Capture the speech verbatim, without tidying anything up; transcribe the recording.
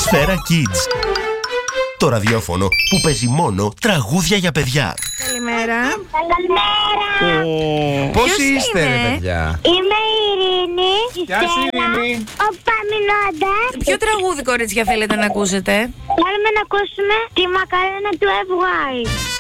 Σφαίρα Kids. Το ραδιόφωνο που παίζει μόνο τραγούδια για παιδιά. Καλημέρα. Καλημέρα. Oh. Πώς είστε, ρε παιδιά? Είμαι η Ειρήνη. Γεια σου, Ειρήνη. Ο Παμινώντας. Ποιο τραγούδι, κορίτσια, θέλετε να ακούσετε? Θέλουμε να ακούσουμε τη μακαρένα του F Y.